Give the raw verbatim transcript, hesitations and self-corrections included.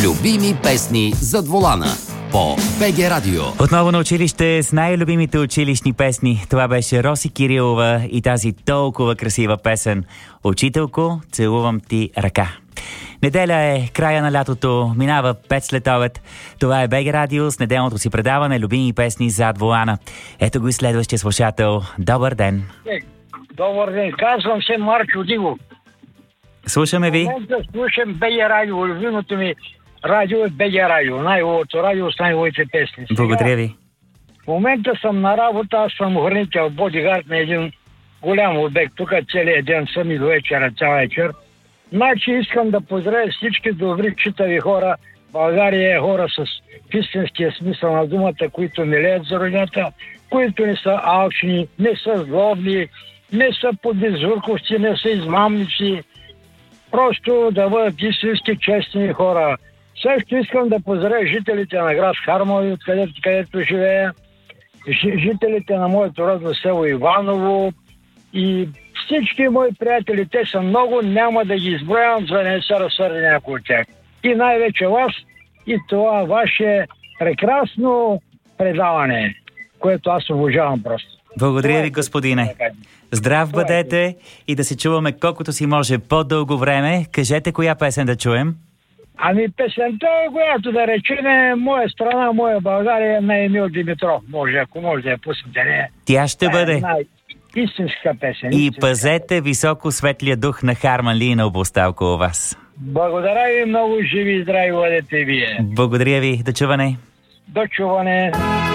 Любими песни зад волана по БГ Радио. Отново на училище с най-любимите училищни песни. Това беше Роси Кирилова и тази толкова красива песен "Учителко, целувам ти ръка". Неделя е, края на лятото, минава пет след обед. Това е БГ Радио с неделното си предаване "Любими песни зад волана". Ето го и следващия слушател. Добър ден! Добър ден, казвам се Марчо Дигов. Слушаме ви. В момента слушам БГ Радио, любимото ми радио е БГ Радио, най-хубавото радио с най-хубавите песни. Сега, благодаря ви. В момента съм на работа, аз съм охранител, бодигард на един голям обект. Тук целият ден съм и до вечера, цял вечер. Значи искам да поздравя всички добри, читави хора. България е хора с истинския смисъл на думата, които милеят за родината, които не са алчни, не са злобни, не са подизурковци, не са измамници. Просто да бъдат истински честни хора. Също искам да поздравя жителите на град Хармови, откъдето, където живея, жителите на моето родно село Иваново и всички мои приятели. Те са много, няма да ги изброявам, за да не се разсърди някой от тях. И най-вече вас и това ваше прекрасно предаване, което аз обожавам просто. Благодаря ви, господине. Здрав бъдете и да се чуваме колкото си може по-дълго време. Кажете коя песен да чуем? Ами песента, която да речем "Моя страна, моя България" на Емил Димитров. Може, ако може да я пуснете, не. Тя ще бъде. Истинска песен. И истинска. пазете високо светлия дух на Харман Ли и на областта около вас. Благодаря ви много, живи и здрави бъдете вие. Благодаря ви. До чуване. До чуване.